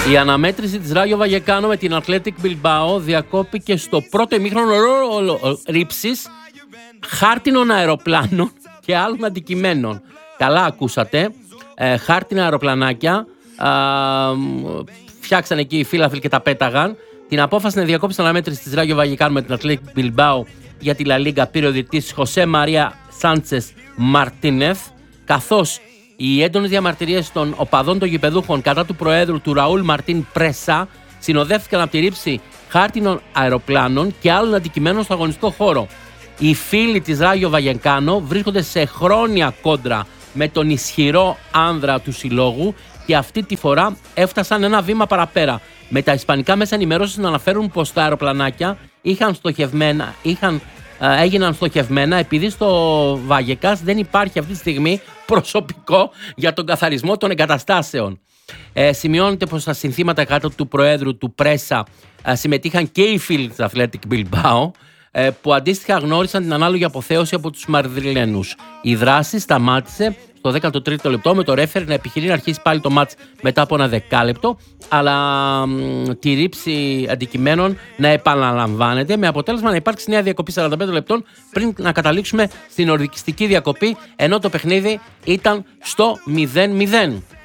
Η αναμέτρηση της Ράγιο Βαγεκάνο με την Athletic Bilbao διακόπηκε στο πρώτο ημίχρονο ρήψης χάρτινων αεροπλάνων και άλλων αντικειμένων. Καλά ακούσατε. Χάρτινα αεροπλανάκια φτιάξαν εκεί οι φύλαφιλοι και τα πέταγαν. Την απόφαση να διακόψει την αναμέτρηση της Ράγιο Βαγεκάνο με την Athletic Bilbao για τη La Liga πήρε ο διαιτητής Χωσέ Μαρία Σάντσες Μαρτίνεθ, καθώς οι έντονες διαμαρτυρίες των οπαδών των γηπεδούχων κατά του προέδρου του Ραούλ Μαρτίν Πρέσα συνοδεύτηκαν από τη ρήψη χάρτινων αεροπλάνων και άλλων αντικειμένων στο αγωνιστικό χώρο. Οι φίλοι της Ράγιο Βαγεκάνο βρίσκονται σε χρόνια κόντρα με τον ισχυρό άνδρα του συλλόγου και αυτή τη φορά έφτασαν ένα βήμα παραπέρα. Με τα ισπανικά μέσα ενημέρωσης να αναφέρουν πως τα αεροπλανάκια έγιναν στοχευμένα επειδή στο Βαγεκάς δεν υπάρχει αυτή τη στιγμή προσωπικό για τον καθαρισμό των εγκαταστάσεων. Σημειώνεται πως στα συνθήματα κάτω του Προέδρου του Πρέσα συμμετείχαν και οι φίλοι της Athletic Bilbao, που αντίστοιχα γνώρισαν την ανάλογη αποθέωση από τους Μαδριλένους. Η δράση σταμάτησε στο 13ο λεπτό με το ρέφερ να επιχειρεί να αρχίσει πάλι το μάτς μετά από ένα δεκάλεπτο, αλλά τη ρήψη αντικειμένων να επαναλαμβάνεται, με αποτέλεσμα να υπάρξει νέα διακοπή 45 λεπτών πριν να καταλήξουμε στην ορκιστική διακοπή, ενώ το παιχνίδι ήταν στο 0-0.